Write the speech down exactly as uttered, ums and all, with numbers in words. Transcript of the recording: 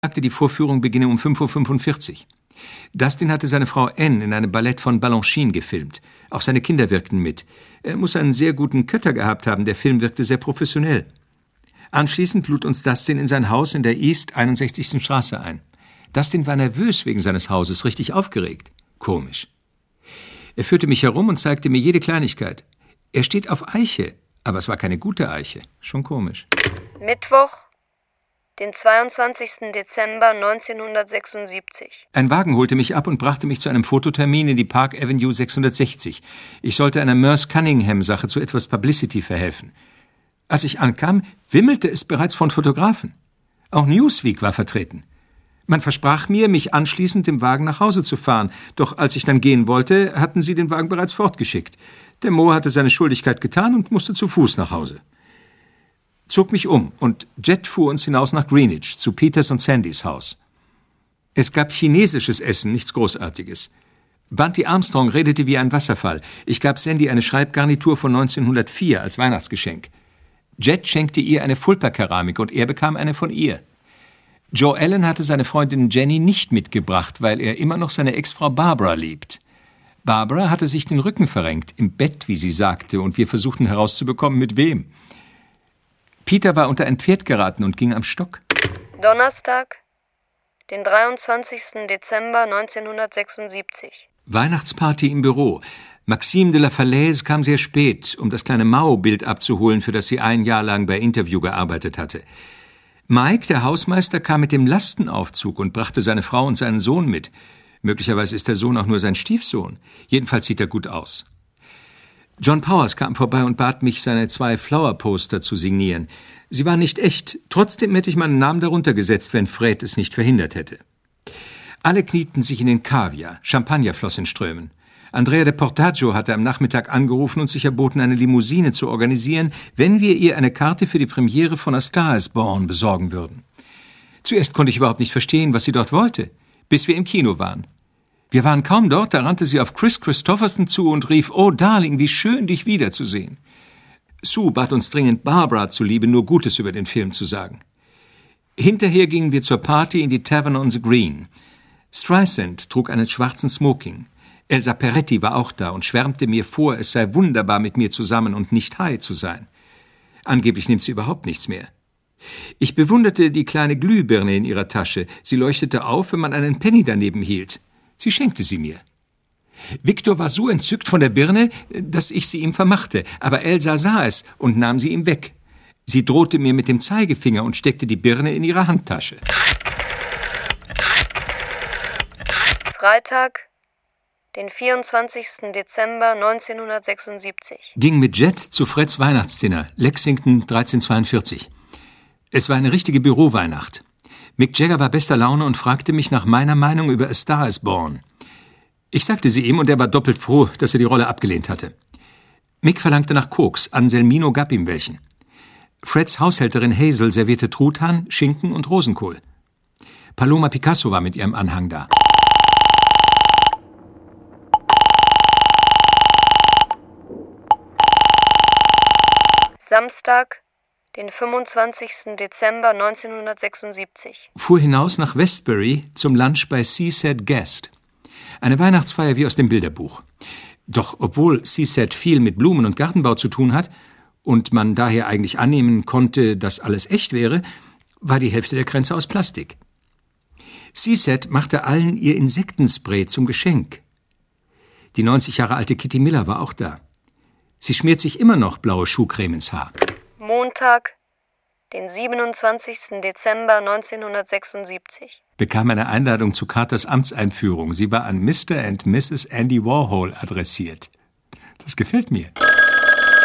sagte, die Vorführung beginne um fünf Uhr fünfundvierzig. Dustin hatte seine Frau Anne in einem Ballett von Balanchine gefilmt. Auch seine Kinder wirkten mit. Er muss einen sehr guten Cutter gehabt haben, der Film wirkte sehr professionell. Anschließend lud uns Dustin in sein Haus in der East einundsechzigsten Straße ein. Dustin war nervös wegen seines Hauses, richtig aufgeregt. Komisch. Er führte mich herum und zeigte mir jede Kleinigkeit. Er steht auf Eiche, aber es war keine gute Eiche. Schon komisch. Mittwoch, den zweiundzwanzigsten Dezember neunzehnhundertsechsundsiebzig. Ein Wagen holte mich ab und brachte mich zu einem Fototermin in die Park Avenue sechshundertsechzig. Ich sollte einer Merce Cunningham-Sache zu etwas Publicity verhelfen. Als ich ankam, wimmelte es bereits von Fotografen. Auch Newsweek war vertreten. Man versprach mir, mich anschließend im Wagen nach Hause zu fahren, doch als ich dann gehen wollte, hatten sie den Wagen bereits fortgeschickt. Der Mo hatte seine Schuldigkeit getan und musste zu Fuß nach Hause. Zog mich um und Jet fuhr uns hinaus nach Greenwich, zu Peters und Sandys Haus. Es gab chinesisches Essen, nichts Großartiges. Bunty Armstrong redete wie ein Wasserfall. Ich gab Sandy eine Schreibgarnitur von neunzehnhundertvier als Weihnachtsgeschenk. Jet schenkte ihr eine Fulper-Keramik und er bekam eine von ihr. Joe Allen hatte seine Freundin Jenny nicht mitgebracht, weil er immer noch seine Ex-Frau Barbara liebt. Barbara hatte sich den Rücken verrenkt, im Bett, wie sie sagte, und wir versuchten herauszubekommen, mit wem. Peter war unter ein Pferd geraten und ging am Stock. Donnerstag, den dreiundzwanzigsten Dezember neunzehnhundertsechsundsiebzig. Weihnachtsparty im Büro. Maxime de la Falaise kam sehr spät, um das kleine Mao-Bild abzuholen, für das sie ein Jahr lang bei Interview gearbeitet hatte. Mike, der Hausmeister, kam mit dem Lastenaufzug und brachte seine Frau und seinen Sohn mit. Möglicherweise ist der Sohn auch nur sein Stiefsohn. Jedenfalls sieht er gut aus. John Powers kam vorbei und bat mich, seine zwei Flower-Poster zu signieren. Sie waren nicht echt, trotzdem hätte ich meinen Namen darunter gesetzt, wenn Fred es nicht verhindert hätte. Alle knieten sich in den Kaviar, Champagner floss in Strömen. Andrea de Portaggio hatte am Nachmittag angerufen und sich erboten, eine Limousine zu organisieren, wenn wir ihr eine Karte für die Premiere von A Star is Born besorgen würden. Zuerst konnte ich überhaupt nicht verstehen, was sie dort wollte, bis wir im Kino waren. Wir waren kaum dort, da rannte sie auf Chris Christopherson zu und rief, »Oh, Darling, wie schön, dich wiederzusehen.« Sue bat uns dringend, Barbara zuliebe nur Gutes über den Film zu sagen. Hinterher gingen wir zur Party in die Tavern on the Green. Streisand trug einen schwarzen Smoking. Elsa Peretti war auch da und schwärmte mir vor, es sei wunderbar, mit mir zusammen und nicht high zu sein. Angeblich nimmt sie überhaupt nichts mehr. Ich bewunderte die kleine Glühbirne in ihrer Tasche. Sie leuchtete auf, wenn man einen Penny daneben hielt. Sie schenkte sie mir. Victor war so entzückt von der Birne, dass ich sie ihm vermachte, aber Elsa sah es und nahm sie ihm weg. Sie drohte mir mit dem Zeigefinger und steckte die Birne in ihre Handtasche. Freitag, den vierundzwanzigsten Dezember neunzehnhundertsechsundsiebzig. Ging mit Jet zu Freds Weihnachtsdinner, Lexington dreizehnhundertzweiundvierzig. Es war eine richtige Büroweihnacht. Mick Jagger war bester Laune und fragte mich nach meiner Meinung über A Star is Born. Ich sagte sie ihm und er war doppelt froh, dass er die Rolle abgelehnt hatte. Mick verlangte nach Koks, Anselmino gab ihm welchen. Freds Haushälterin Hazel servierte Truthahn, Schinken und Rosenkohl. Paloma Picasso war mit ihrem Anhang da. Samstag, den fünfundzwanzigsten Dezember neunzehnhundertsechsundsiebzig. Fuhr hinaus nach Westbury zum Lunch bei Seaside Guest. Eine Weihnachtsfeier wie aus dem Bilderbuch. Doch obwohl Seaside viel mit Blumen und Gartenbau zu tun hat und man daher eigentlich annehmen konnte, dass alles echt wäre, war die Hälfte der Kränze aus Plastik. Seaside machte allen ihr Insektenspray zum Geschenk. Die neunzig Jahre alte Kitty Miller war auch da. Sie schmiert sich immer noch blaue Schuhcreme ins Haar. Montag, den siebenundzwanzigsten Dezember neunzehnhundertsechsundsiebzig. Bekam eine Einladung zu Carters Amtseinführung. Sie war an Mister und Misses Andy Warhol adressiert. Das gefällt mir.